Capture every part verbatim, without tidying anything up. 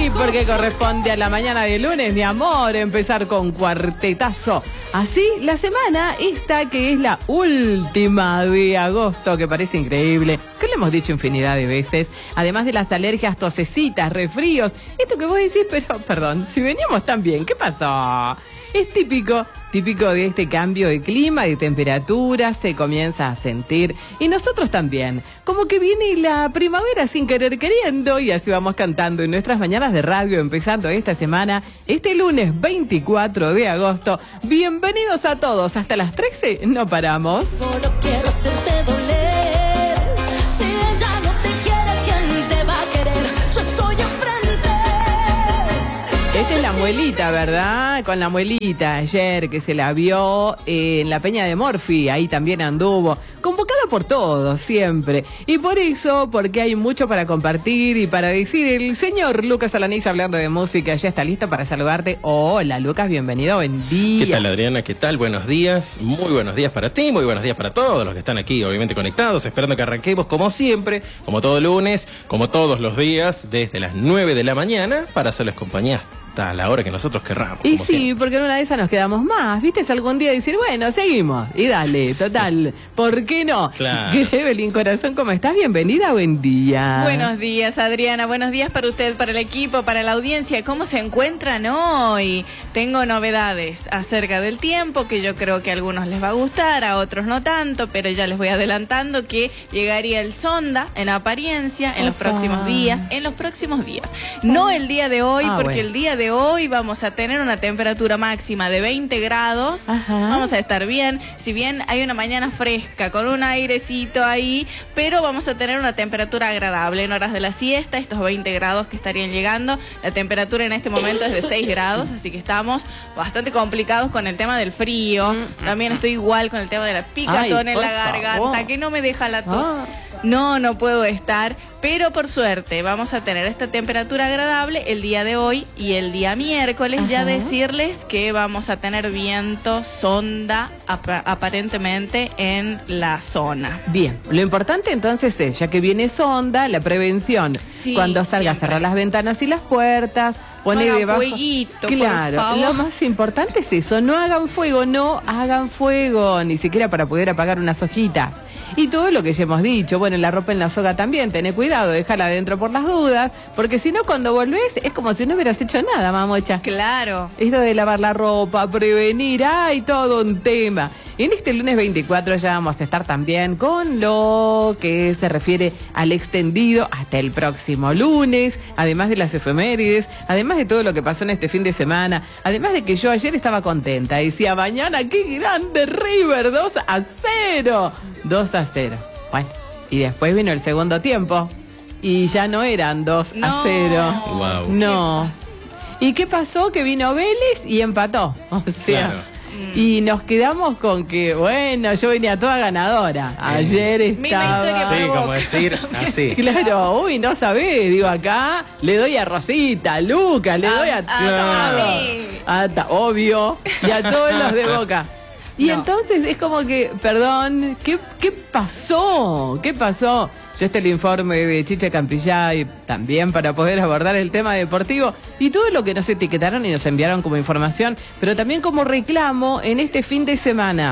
Sí, porque corresponde a la mañana de lunes, mi amor, empezar con cuartetazo. Así, la semana esta que es la última de agosto, que parece increíble, que lo hemos dicho infinidad de veces, además de las alergias, tosecitas, resfríos, esto que vos decís, pero, perdón, si veníamos tan bien, ¿qué pasó? Es típico, típico de este cambio de clima, de temperatura, se comienza a sentir. Y nosotros también, como que viene la primavera sin querer queriendo, y así vamos cantando en nuestras mañanas de radio, empezando esta semana, este lunes veinticuatro de agosto. Bienvenidos a todos, hasta las trece no paramos. Solo quiero hacerte doler. Si ella no te quiere, ¿quién te va a querer? Yo estoy enfrente. Esta es la muelita, ¿verdad? Con la muelita ayer que se la vio eh, en la Peña de Morphy, ahí también anduvo, convocada por todos, siempre. Y por eso, porque hay mucho para compartir y para decir, el señor Lucas Alanís, hablando de música, ya está listo para saludarte. Hola, Lucas, bienvenido, buen día. ¿Qué tal, Adriana? ¿Qué tal? Buenos días, muy buenos días para ti, muy buenos días para todos los que están aquí, obviamente conectados, esperando que arranquemos como siempre, como todo lunes, como todos los días, desde las nueve de la mañana, para hacerles compañía a la hora que nosotros querramos. Y sí, siempre. porque en una de esas nos quedamos más, ¿viste? Algún día decir, bueno, seguimos, y dale, total, ¿por qué no? Claro. Evelyn, corazón, ¿cómo estás? Bienvenida, buen día. Buenos días, Adriana, buenos días para usted, para el equipo, para la audiencia. ¿Cómo se encuentran hoy? Tengo novedades acerca del tiempo, que yo creo que a algunos les va a gustar, a otros no tanto, pero ya les voy adelantando que llegaría el sonda en apariencia en los Opa. próximos días, en los próximos días. No el día de hoy, Ah, porque bueno. el día de hoy vamos a tener una temperatura máxima de veinte grados. Ajá. Vamos a estar bien, si bien hay una mañana fresca con un airecito ahí, pero vamos a tener una temperatura agradable en horas de la siesta, estos veinte grados que estarían llegando. La temperatura en este momento es de seis grados, así que estamos bastante complicados con el tema del frío. También estoy igual con el tema de la picazón Ay, en la por garganta, favor. que no me deja la tos. Ah. No, no puedo estar, pero por suerte vamos a tener esta temperatura agradable el día de hoy y el día miércoles. Ajá. Ya decirles que vamos a tener viento, sonda ap- aparentemente en la zona. Bien, lo importante entonces es, ya que viene sonda, la prevención. Sí, Cuando salga, siempre. cerrar las ventanas y las puertas, poner No hagan debajo. fueguito, por Claro, favor. lo más importante es eso, no hagan fuego, no hagan fuego, ni siquiera para poder apagar unas hojitas. Y todo lo que ya hemos dicho, bueno, la ropa en la soga también, tené cuidado, déjala adentro por las dudas, porque si no, cuando volvés es como si no hubieras hecho nada, mamocha. Claro. Esto de lavar la ropa, prevenir, hay todo un tema. En este lunes veinticuatro ya vamos a estar también con lo que se refiere al extendido hasta el próximo lunes, además de las efemérides, además de todo lo que pasó en este fin de semana, además de que yo ayer estaba contenta, decía, mañana qué grande River, dos a cero, dos a cero. Bueno, y después vino el segundo tiempo y ya no eran dos a No. cero. Wow. No. ¿Y qué pasó? Que vino Vélez y empató. O sea, Claro. y nos quedamos con que, bueno, yo venía toda ganadora. Ayer Misma historia estaba... Sí, para como vos. decir así. Claro, uy, no sabés, digo, acá le doy a Rosita, a Lucas, le doy a... a Claro. mí. a ta- obvio, y a todos los de Boca. Y No. entonces es como que, perdón, ¿qué, qué pasó? ¿Qué pasó? Yo este el informe de Chicha Campillay también para poder abordar el tema deportivo y todo lo que nos etiquetaron y nos enviaron como información, pero también como reclamo en este fin de semana.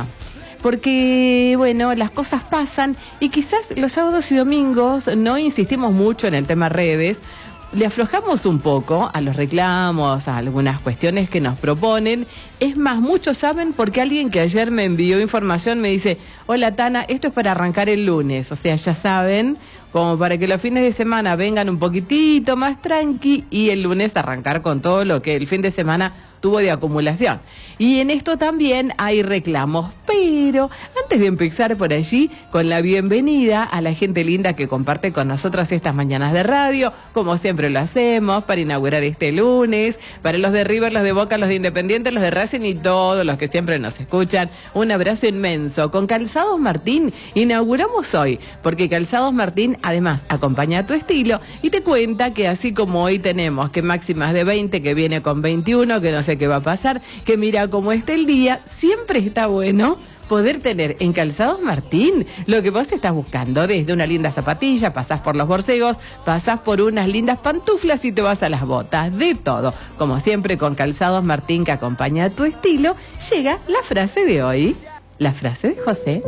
Porque, bueno, las cosas pasan y quizás los sábados y domingos no insistimos mucho en el tema redes, le aflojamos un poco a los reclamos, a algunas cuestiones que nos proponen. Es más, muchos saben porque alguien que ayer me envió información me dice, hola Tana, esto es para arrancar el lunes. O sea, ya saben, como para que los fines de semana vengan un poquitito más tranqui y el lunes arrancar con todo lo que el fin de semana tuvo de acumulación. Y en esto también hay reclamos, pero antes de empezar por allí, con la bienvenida a la gente linda que comparte con nosotros estas mañanas de radio, como siempre lo hacemos, para inaugurar este lunes, para los de River, los de Boca, los de Independiente, los de Racing y todos los que siempre nos escuchan, un abrazo inmenso. Con Calzados Martín inauguramos hoy, porque Calzados Martín además acompaña a tu estilo y te cuenta que así como hoy tenemos que máximas de veinte, que viene con veintiuno, que no sé qué va a pasar, que mira cómo está el día, siempre está bueno poder tener en Calzados Martín lo que vos estás buscando, desde una linda zapatilla, pasás por los borcegos, pasás por unas lindas pantuflas y te vas a las botas, de todo. Como siempre con Calzados Martín, que acompaña a tu estilo, llega la frase de hoy, la frase de José.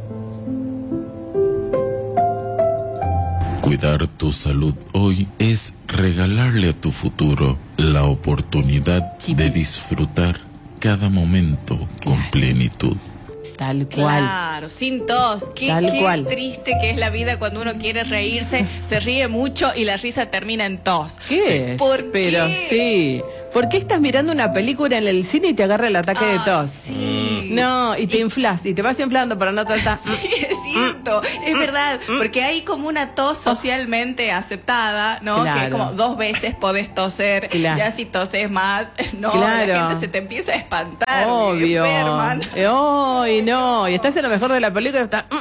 Cuidar tu salud hoy es regalarle a tu futuro la oportunidad de disfrutar cada momento con plenitud. Tal cual. Claro, sin tos. Qué, Tal qué cual. triste que es la vida cuando uno quiere reírse, se ríe mucho y la risa termina en tos. ¿Qué es? ¿Por Pero qué? sí. ¿Por qué estás mirando una película en el cine y te agarra el ataque de Ah, tos? sí. No, y te inflas, y te vas inflando para no tratar. Sí, es cierto, es verdad, porque hay como una tos socialmente aceptada, ¿no? Claro. Que es como dos veces podés toser, Claro. ya si toses más, no, Claro. la gente se te empieza a espantar, Obvio. enferman. Ay, no. Y estás en lo mejor de la película y está.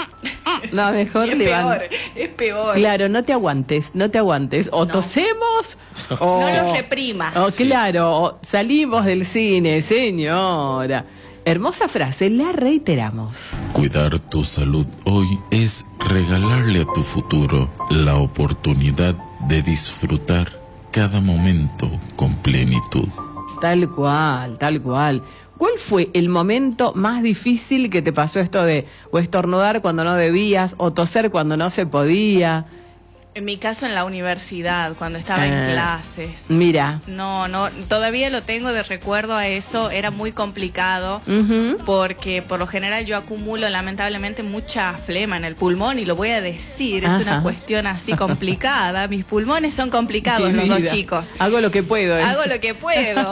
No, mejor Y es le van. peor, es peor. Claro, no te aguantes, no te aguantes. O No. tosemos o. No los reprimas. O, claro, o salimos del cine, señora. Hermosa frase, la reiteramos. Cuidar tu salud hoy es regalarle a tu futuro la oportunidad de disfrutar cada momento con plenitud. Tal cual, tal cual. ¿Cuál fue el momento más difícil que te pasó esto de o estornudar cuando no debías o toser cuando no se podía? En mi caso en la universidad, cuando estaba en Ah, clases. Mira. No, no, todavía lo tengo de recuerdo a eso, era muy complicado Ujú. porque por lo general yo acumulo lamentablemente mucha flema en el pulmón y lo voy a decir, es Ajá. una cuestión así complicada, mis pulmones son complicados Mi los dos vida. chicos. Hago lo que puedo. ¿eh? Hago lo que puedo.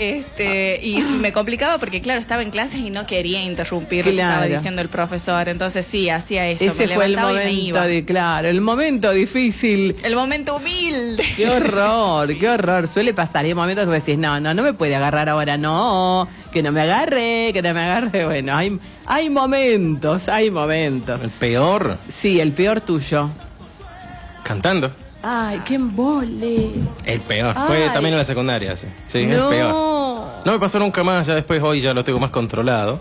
Este, y me complicaba porque claro, estaba en clases y no quería interrumpir lo que Claro. estaba diciendo el profesor, entonces sí, hacía eso, Ese me fue el levantaba y me iba. momento de, claro, el momento difícil. El momento humilde. Qué horror, qué horror. Suele pasar. Hay momentos que vos decís, no, no, no me puede agarrar ahora, no. Que no me agarre, que no me agarre. Bueno, hay, hay momentos, hay momentos. El peor, Sí, el peor tuyo. cantando. Ay, qué embole. El peor. Fue Ay. también en la secundaria, sí. Sí, es No. el peor. No me pasó nunca más, ya después hoy ya lo tengo más controlado.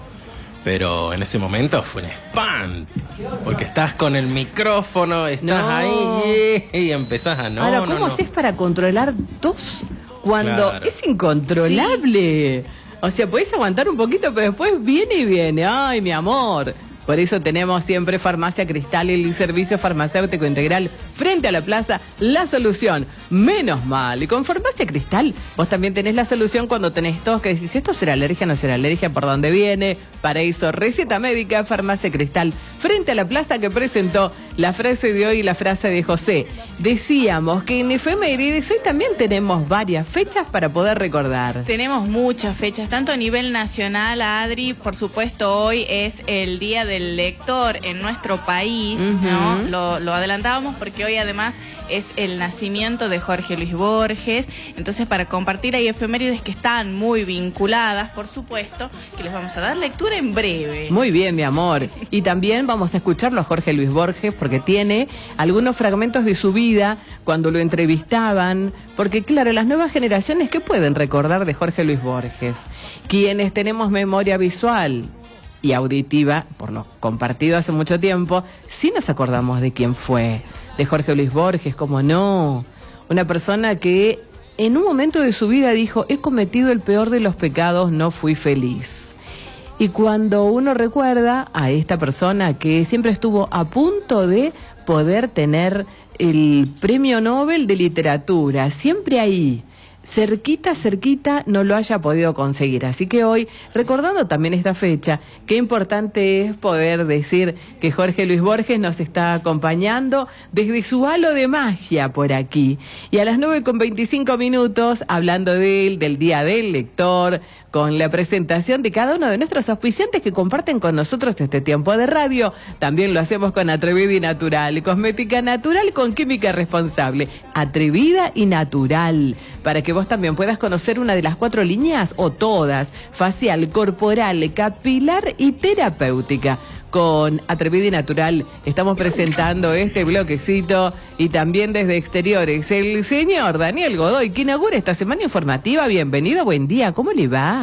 Pero en ese momento fue un espanto. Porque estás con el micrófono, estás No. ahí y, y empezás a no, Ahora, no, ¿cómo no. haces para controlar tos cuando Claro. es incontrolable? O sea, podés aguantar un poquito, pero después viene y viene. Ay, mi amor. Por eso tenemos siempre Farmacia Cristal, el servicio farmacéutico integral frente a la plaza, la solución. Menos mal. Y con Farmacia Cristal, vos también tenés la solución cuando tenés tos, que decís, ¿esto será alergia, no será alergia? ¿Por dónde viene? Para eso, receta médica, Farmacia Cristal, frente a la plaza, que presentó la frase de hoy y la frase de José. Decíamos que en Efemérides hoy también tenemos varias fechas para poder recordar. Tenemos muchas fechas, tanto a nivel nacional, Adri, por supuesto hoy es el Día del Lector en nuestro país, Ujú. ¿no? Lo, lo adelantábamos porque hoy además es el nacimiento de Jorge Luis Borges, entonces para compartir hay efemérides que están muy vinculadas, por supuesto, que les vamos a dar lectura en breve. Muy bien, mi amor. Y también vamos a escucharlo a Jorge Luis Borges porque tiene algunos fragmentos de su vida cuando lo entrevistaban. Porque claro, las nuevas generaciones, ¿qué pueden recordar de Jorge Luis Borges? Quienes tenemos memoria visual y auditiva, por lo compartido hace mucho tiempo, sí nos acordamos de quién fue, de Jorge Luis Borges, como no. Una persona que en un momento de su vida dijo, he cometido el peor de los pecados, no fui feliz. Y cuando uno recuerda a esta persona que siempre estuvo a punto de poder tener el premio Nobel de literatura, siempre ahí, cerquita, cerquita, no lo haya podido conseguir. Así que hoy, recordando también esta fecha, qué importante es poder decir que Jorge Luis Borges nos está acompañando desde su halo de magia por aquí. Y a las nueve con veinticinco minutos, hablando de él, del Día del Lector, con la presentación de cada uno de nuestros auspiciantes que comparten con nosotros este tiempo de radio. También lo hacemos con Atrevida y Natural, cosmética natural con química responsable. Atrevida y Natural, para que vos también puedas conocer una de las cuatro líneas o todas, facial, corporal, capilar y terapéutica. Con Atrevida y Natural estamos presentando este bloquecito y también desde exteriores el señor Daniel Godoy, que inaugura esta semana informativa. Bienvenido, buen día, ¿cómo le va?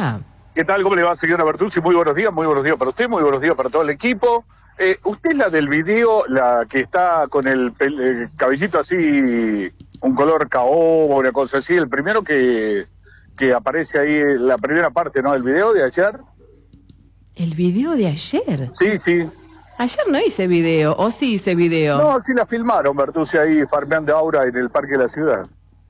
¿Qué tal? ¿Cómo le va, señora Bertuzzi? Muy buenos días, muy buenos días para usted, muy buenos días para todo el equipo. Eh, usted es la del video, la que está con el, pel- el cabellito así, un color caoba, una cosa así, el primero que, que aparece ahí, la primera parte, ¿no? Del video de ayer. ¿El video de ayer? Sí, sí. Ayer no hice video, ¿o sí hice video? No, sí la filmaron, Bertuzzi, ahí farmeando Aura en el Parque de la Ciudad.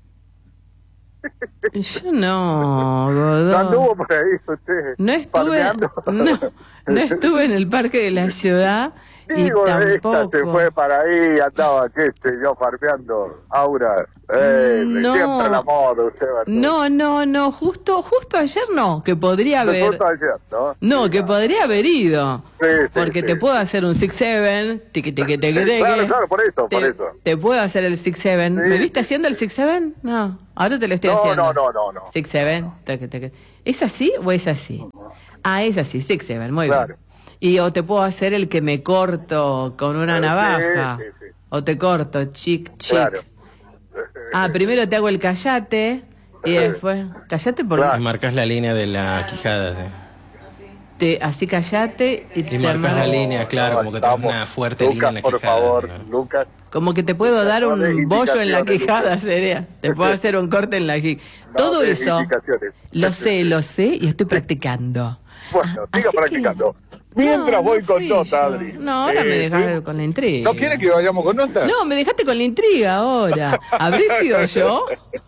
Yo no, Godó. ¿No anduvo por ahí usted? No estuve, farmeando? no, no estuve en el Parque de la Ciudad y Digo, esta tampoco. se fue para ahí, andaba, qué sé yo, farmeando Aura. Eh, No. Siempre la moda, usted, Bertuzzi. No, no, no, justo, justo ayer no, que podría haber. Justo ayer, ¿no? No, Sí, que podría haber ido. Sí, sí, Porque sí. te puedo hacer un six seven, tiqui tiqui tiqui tiqui. Claro, claro, por eso, te, por eso. Te puedo hacer el six seven. Sí, ¿Me viste sí, haciendo el six seven? No, ahora te lo estoy No, haciendo. no, no, no, no. six seven, tiqui tiqui. ¿Es así o es así? Ah, es así, six seven, muy Claro. bien. Y o te puedo hacer el que me corto con una Sí, navaja. sí, sí. O te corto, chic, chic. Claro. Ah, primero te hago el callate y después. Callate por Claro. Y marcas la línea de la quijada, sí. te, así callate y, Y te marcas la armás- línea, claro, como que tenés Vamos. una fuerte Lucas, línea en la por quijada. favor, ¿no? Lucas. Como que te puedo dar No des un bollo en la indicaciones, quijada, Lucas. sería. Te puedo hacer un corte en la quijada. No Todo des eso indicaciones. lo sé, lo sé y estoy practicando. Bueno, Ah, siga así practicando. que- Mientras No, voy no con fui nota, yo. Adri. No, ahora Eh, me dejas ¿sí? con la intriga. ¿No quiere que vayamos con nota? No, me dejaste con la intriga ahora. ¿Habré sido yo?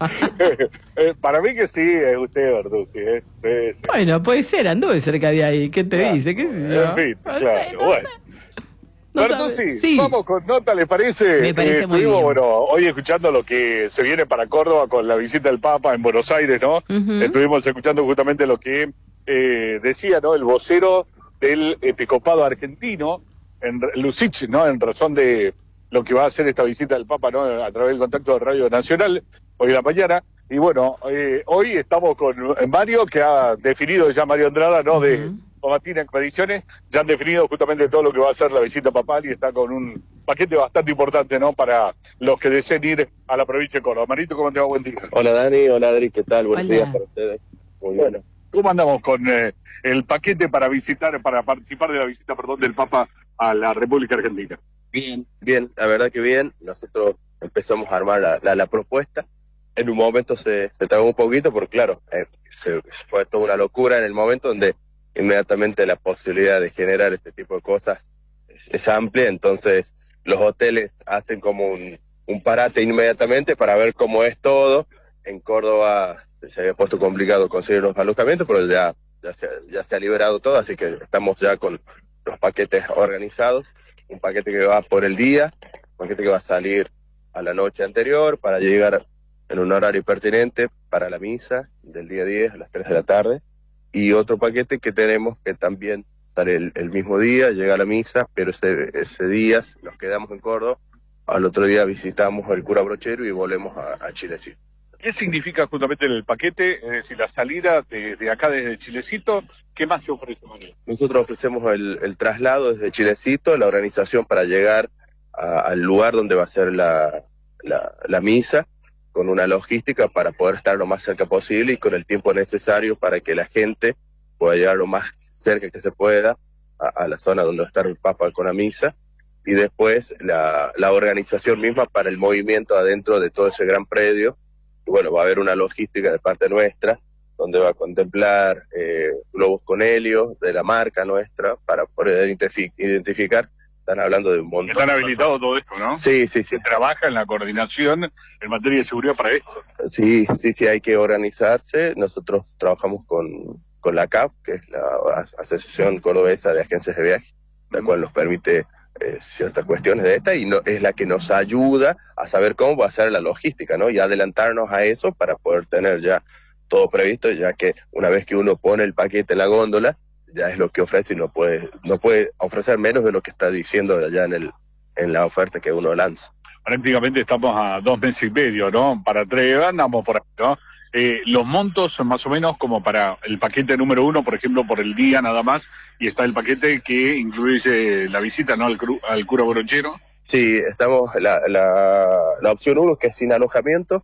Eh, Para mí que sí, es usted, Bertuzzi. ¿eh? Sí, sí. Bueno, puede ser, anduve cerca de ahí. ¿Qué te Claro. dice? ¿Qué sé yo? En fin, No sé, claro, no bueno. sé. No Bertuzzi, sabe- sí. vamos con nota, ¿le parece? Me parece muy estuvimos, bien. Bueno, hoy escuchando lo que se viene para Córdoba con la visita del Papa en Buenos Aires, ¿no? Ujú. Estuvimos escuchando justamente lo que eh, decía, ¿no? El vocero del episcopado argentino, en Lucich, ¿no? En razón de lo que va a hacer esta visita del Papa, ¿no? A través del contacto de Radio Nacional, hoy en la mañana. Y bueno, eh, hoy estamos con Mario, que ha definido ya Mario Andrada, ¿no? De Ujú. Omatina Expediciones, ya han definido justamente todo lo que va a ser la visita papal y está con un paquete bastante importante, ¿no? Para los que deseen ir a la provincia de Córdoba. Marito, ¿cómo te va? Buen día. Hola Dani, hola Adri, ¿qué tal? Buenos Hola. días para ustedes. Muy bien. Bueno, ¿cómo andamos con eh, el paquete para visitar, para participar de la visita, perdón, del Papa a la República Argentina? Bien, bien, la verdad que bien. Nosotros empezamos a armar la, la, la propuesta. En un momento se, se trabó un poquito, porque claro, eh, se, fue toda una locura en el momento donde inmediatamente la posibilidad de generar este tipo de cosas es, es amplia. Entonces los hoteles hacen como un, un parate inmediatamente para ver cómo es todo. En Córdoba se había puesto complicado conseguir los alojamientos, pero ya, ya, se, ya se ha liberado todo, así que estamos ya con los paquetes organizados. Un paquete que va por el día, un paquete que va a salir a la noche anterior para llegar en un horario pertinente para la misa del día diez a las tres de la tarde, y otro paquete que tenemos que también sale el, el mismo día, llega a la misa, pero ese, ese día nos quedamos en Córdoba, al otro día visitamos el cura Brochero y volvemos a, a Chilecito. ¿Qué significa justamente el paquete? Es decir, la salida de, de acá desde Chilecito, ¿qué más se ofrece, Mario? Nosotros ofrecemos el, el traslado desde Chilecito, la organización para llegar a, al lugar donde va a ser la, la, la misa, con una logística para poder estar lo más cerca posible y con el tiempo necesario para que la gente pueda llegar lo más cerca que se pueda a, a la zona donde va a estar el Papa con la misa, y después la, la organización misma para el movimiento adentro de todo ese gran predio. Y bueno, va a haber una logística de parte nuestra, donde va a contemplar eh, globos con helio de la marca nuestra para poder identifi- identificar. Están hablando de un montón. Están de habilitados todo esto, ¿no? Sí, sí, sí. Se trabaja en la coordinación en materia de seguridad para esto. Sí, sí, sí, hay que organizarse. Nosotros trabajamos con, con la C A P, que es la As- Asociación Cordobesa de Agencias de Viaje, la cual nos permite eh, ciertas cuestiones de esta y no, es la que nos ayuda a saber cómo va a ser la logística, ¿no? Y adelantarnos a eso para poder tener ya todo previsto, ya que una vez que uno pone el paquete en la góndola, ya es lo que ofrece y no puede, no puede ofrecer menos de lo que está diciendo allá en, el, en la oferta que uno lanza. Prácticamente estamos a dos meses y medio, ¿no? Para tres, andamos por ahí, ¿no? Eh, los montos son más o menos como para el paquete número uno, por ejemplo, por el día nada más, y está el paquete que incluye la visita, ¿no? Al, cru, al cura Brochero. Sí, estamos, la, la, la opción uno, que es sin alojamiento,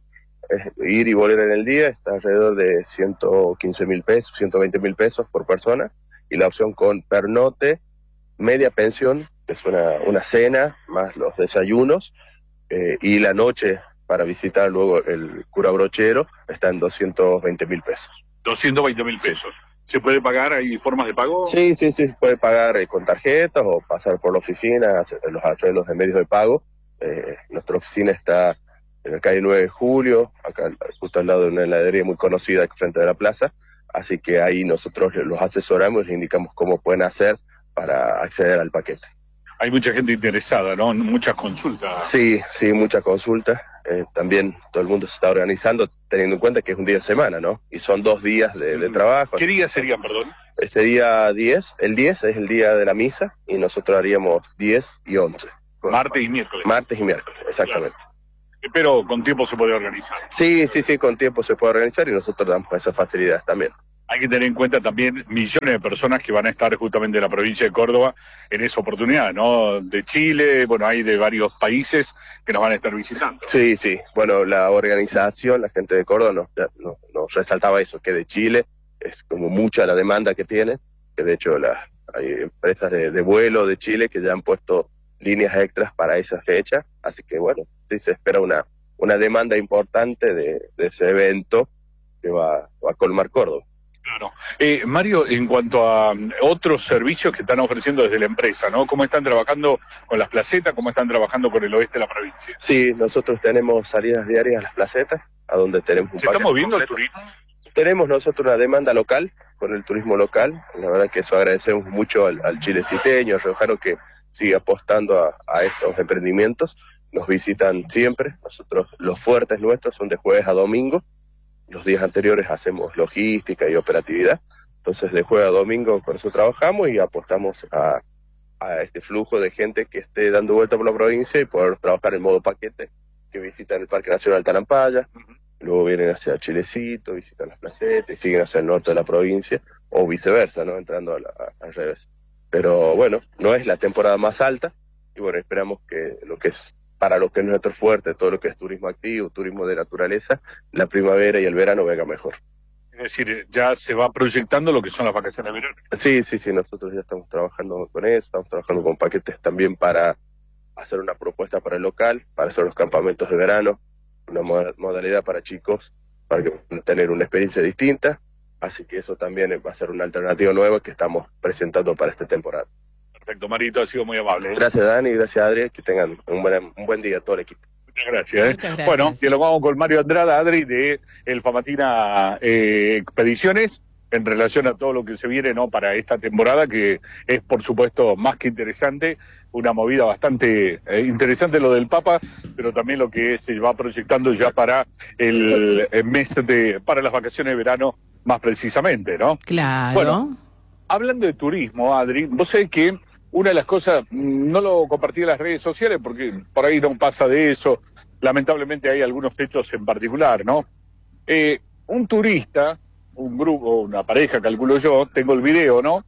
es ir y volver en el día está alrededor de ciento quince mil pesos, ciento veinte mil pesos por persona, y la opción con pernote, media pensión, que es una, una cena, más los desayunos, eh, y la noche para visitar luego el cura brochero, está en doscientos veinte mil pesos. doscientos veinte mil pesos. ¿Se puede pagar? ¿Hay formas de pago? Sí, sí, sí, puede pagar eh, con tarjetas o pasar por la oficina, hacer los arreglos de medios de pago. Eh, nuestra oficina está en la calle nueve de julio, acá justo al lado de una heladería muy conocida frente de la plaza, así que ahí nosotros los asesoramos y les indicamos cómo pueden hacer para acceder al paquete. Hay mucha gente interesada, ¿no? Muchas consultas. Sí, sí, muchas consultas. Eh, también todo el mundo se está organizando teniendo en cuenta que es un día de semana, ¿no? Y son dos días de, de trabajo. ¿Qué días serían, perdón? Ese día diez, el diez es el día de la misa y nosotros haríamos diez y once. Martes y miércoles. Martes y miércoles, exactamente. Claro. Pero con tiempo se puede organizar. Sí, sí, sí, con tiempo se puede organizar y nosotros damos esas facilidades también. Hay que tener en cuenta también millones de personas que van a estar justamente en la provincia de Córdoba en esa oportunidad, ¿no? De Chile, bueno, hay de varios países que nos van a estar visitando. Sí, sí. Bueno, la organización, la gente de Córdoba nos, nos, nos resaltaba eso, que de Chile es como mucha la demanda que tienen, que de hecho la, hay empresas de, de vuelo de Chile que ya han puesto líneas extras para esa fecha, así que bueno, sí se espera una, una demanda importante de, de ese evento que va, va a colmar Córdoba. Claro. Eh, Mario, en cuanto a um, otros servicios que están ofreciendo desde la empresa, ¿no? ¿Cómo están trabajando con las placetas? ¿Cómo están trabajando con el oeste de la provincia? Sí, nosotros tenemos salidas diarias a las placetas, a donde tenemos un ¿Se está moviendo completo. el turismo? Tenemos nosotros una demanda local, con el turismo local. La verdad que eso agradecemos mucho al, al chileciteño, al riojano que sigue apostando a, a estos emprendimientos. Nos visitan siempre. Nosotros, los fuertes nuestros son de jueves a domingo. Los días anteriores hacemos logística y operatividad. Entonces, de jueves a domingo con eso trabajamos y apostamos a, a este flujo de gente que esté dando vuelta por la provincia y poder trabajar en modo paquete, que visitan el Parque Nacional Tarampaya, uh-huh. Luego vienen hacia Chilecito, visitan las placetas y siguen hacia el norte de la provincia, o viceversa, ¿no? Entrando a la, a, al revés. Pero bueno, no es la temporada más alta y bueno, esperamos que lo que es para lo que es nuestro fuerte, todo lo que es turismo activo, turismo de naturaleza, la primavera y el verano venga mejor. Es decir, ya se va proyectando lo que son las vacaciones de verano. Sí, sí, sí, nosotros ya estamos trabajando con eso, estamos trabajando con paquetes también para hacer una propuesta para el local, para hacer los campamentos de verano, una modalidad para chicos, para que puedan tener una experiencia distinta, así que eso también va a ser una alternativa nueva que estamos presentando para esta temporada. Perfecto, Marito, ha sido muy amable. ¿eh? Gracias, Dani, gracias, Adri, que tengan un buen, un buen día todo el equipo. Muchas gracias, ¿eh? Muchas gracias. Bueno, dialogamos con Mario Andrada, Adri, de el Famatina eh, Expediciones, en relación a todo lo que se viene, ¿no? Para esta temporada, que es, por supuesto, más que interesante, una movida bastante eh, interesante lo del Papa, pero también lo que se va proyectando ya para el, el mes de, para las vacaciones de verano, más precisamente, ¿no? Claro. Bueno, hablando de turismo, Adri, vos sabés que una de las cosas, no lo compartí en las redes sociales porque por ahí no pasa de eso, lamentablemente hay algunos hechos en particular, ¿no? Eh, un turista, un grupo, una pareja, calculo yo, tengo el video, ¿no?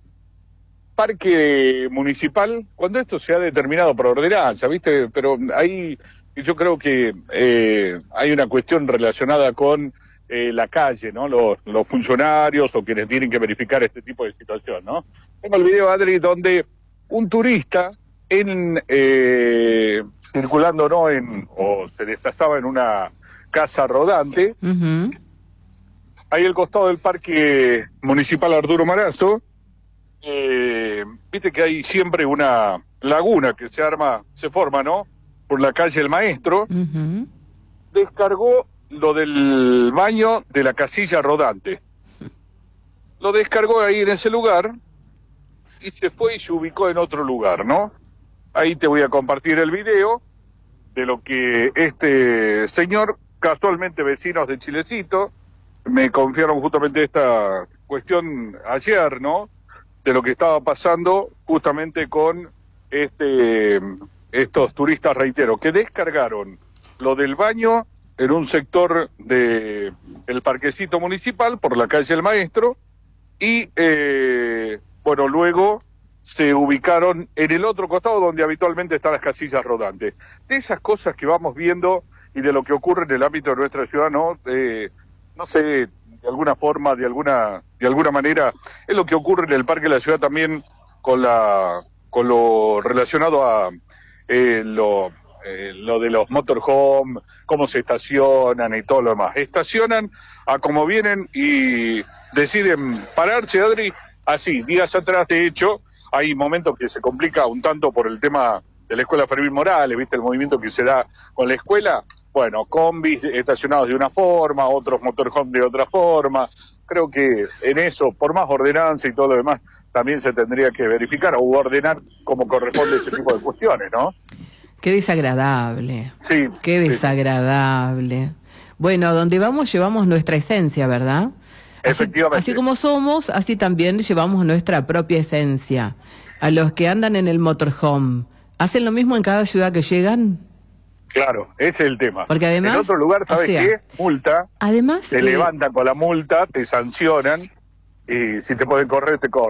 Parque municipal, cuando esto se ha determinado por ordenanza, ¿viste? Pero ahí yo creo que eh, hay una cuestión relacionada con eh, la calle, ¿no? Los, los funcionarios o quienes tienen que verificar este tipo de situación, ¿no? Tengo el video, Adri, donde un turista en eh, circulando, ¿no? En, o se desplazaba en una casa rodante, Uh-huh. ahí al costado del Parque Municipal Arturo Marazo, eh, viste que hay siempre una laguna que se arma, se forma, ¿no? Por la calle El Maestro, Uh-huh. descargó lo del baño de la casilla rodante. Lo descargó ahí en ese lugar y se fue y se ubicó en otro lugar, ¿no? Ahí te voy a compartir el video de lo que este señor, casualmente vecinos de Chilecito, me confiaron justamente esta cuestión ayer, ¿no? De lo que estaba pasando justamente con este estos turistas, reitero, que descargaron lo del baño en un sector de el parquecito municipal por la calle El Maestro y eh, bueno, luego se ubicaron en el otro costado donde habitualmente están las casillas rodantes. De esas cosas que vamos viendo y de lo que ocurre en el ámbito de nuestra ciudad, ¿no? Eh, no sé, de alguna forma, de alguna, de alguna manera, es lo que ocurre en el Parque de la Ciudad también con la, con lo relacionado a eh, lo, eh, lo de los motorhome, cómo se estacionan y todo lo demás. Estacionan a como vienen y deciden pararse, Adri, así, días atrás, de hecho, hay momentos que se complica un tanto por el tema de la escuela Fermín Morales, ¿viste? El movimiento que se da con la escuela. Bueno, combis estacionados de una forma, otros motorhome de otra forma. Creo que en eso, por más ordenanza y todo lo demás, también se tendría que verificar o ordenar como corresponde ese tipo de cuestiones, ¿no? Qué desagradable. Sí. Qué sí. desagradable. Bueno, a donde vamos llevamos nuestra esencia, ¿verdad? Así, Efectivamente. así como somos, así también llevamos nuestra propia esencia. A los que andan en el motorhome, ¿hacen lo mismo en cada ciudad que llegan? Claro, ese es el tema. Porque además, en otro lugar, ¿sabes o sea, qué? Multa. Además, Te eh, levantan con la multa, te sancionan y si te pueden correr, te corren.